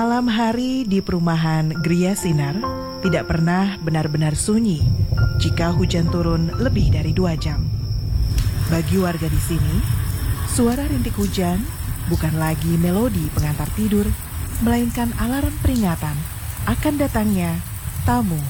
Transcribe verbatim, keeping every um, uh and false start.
Malam hari di perumahan Gria Sinar tidak pernah benar-benar sunyi jika hujan turun lebih dari dua jam. Bagi warga di sini, suara rintik hujan bukan lagi melodi pengantar tidur, melainkan alarm peringatan akan datangnya tamu